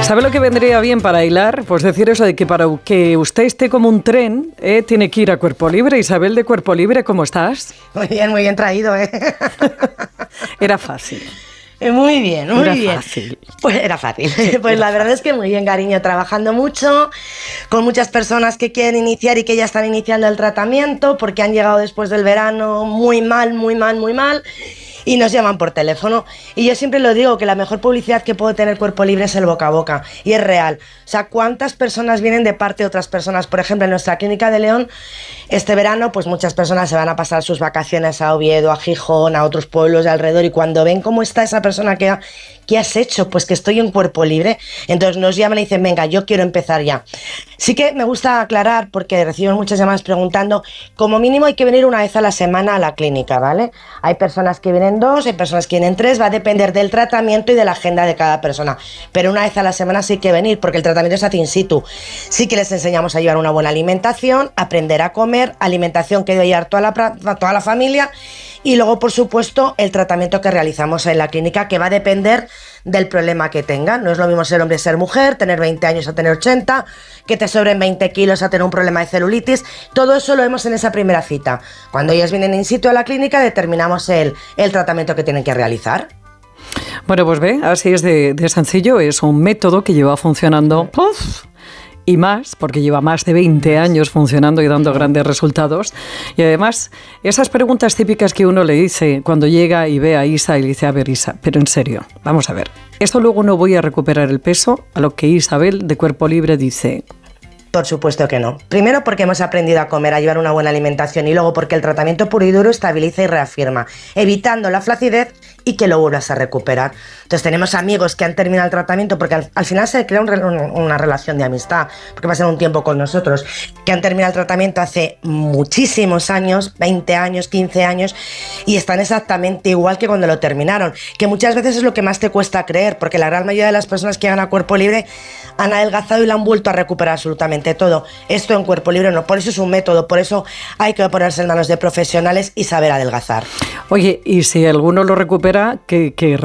¿Sabe lo que vendría bien para hilar? Pues decir eso de que para que usted esté como un tren, tiene que ir a Cuerpo Libre. Isabel de Cuerpo Libre, ¿cómo estás? Muy bien traído, ¿eh? Era fácil. Muy bien, muy Era bien. Fácil. Pues era fácil. Pues la verdad es que muy bien, cariño, trabajando mucho, con muchas personas que quieren iniciar y que ya están iniciando el tratamiento porque han llegado después del verano muy mal, y nos llaman por teléfono. Y yo siempre lo digo, que la mejor publicidad que puede tener Cuerpo Libre es el boca a boca. Y es real. O sea, ¿cuántas personas vienen de parte de otras personas? Por ejemplo, en nuestra clínica de León, este verano, pues muchas personas se van a pasar sus vacaciones a Oviedo, a Gijón, a otros pueblos de alrededor. Y cuando ven cómo está esa persona, ¿qué has hecho? Pues que estoy en Cuerpo Libre. Entonces nos llaman y dicen, venga, yo quiero empezar ya. Sí que me gusta aclarar, porque recibo muchas llamadas preguntando, como mínimo hay que venir una vez a la semana a la clínica, ¿vale? Hay personas que vienen 2, hay personas que vienen 3, va a depender del tratamiento y de la agenda de cada persona. Pero una vez a la semana sí hay que venir, porque el tratamiento se hace in situ. Sí que les enseñamos a llevar una buena alimentación, aprender a comer, alimentación que debe llevar toda la familia, y luego, por supuesto, el tratamiento que realizamos en la clínica, que va a depender del problema que tengan. No es lo mismo ser hombre, ser mujer, tener 20 años a tener 80, que te sobren 20 kilos a tener un problema de celulitis. Todo eso lo vemos en esa primera cita. Cuando ellos vienen in situ a la clínica, determinamos el tratamiento que tienen que realizar. Bueno, pues ve, así es de sencillo. Es un método que lleva funcionando... y más, porque lleva más de 20 años funcionando y dando grandes resultados. Y además, esas preguntas típicas que uno le dice cuando llega y ve a Isa y le dice, a ver, Isa, pero en serio, vamos a ver, ¿esto luego no voy a recuperar el peso? A lo que Isabel de Cuerpo Libre dice... Por supuesto que no. Primero porque hemos aprendido a comer, a llevar una buena alimentación, y luego porque el tratamiento puro y duro estabiliza y reafirma, evitando la flacidez y que lo vuelvas a recuperar. Entonces tenemos amigos que han terminado el tratamiento porque al final se crea una relación de amistad, porque pasan un tiempo con nosotros, que han terminado el tratamiento hace muchísimos años, 20 años, 15 años, y están exactamente igual que cuando lo terminaron, que muchas veces es lo que más te cuesta creer, porque la gran mayoría de las personas que llegan a Cuerpo Libre han adelgazado y lo han vuelto a recuperar absolutamente todo. Esto en Cuerpo Libre no, por eso es un método, por eso hay que ponerse en manos de profesionales y saber adelgazar. Oye, y si alguno lo recupera, ¿qué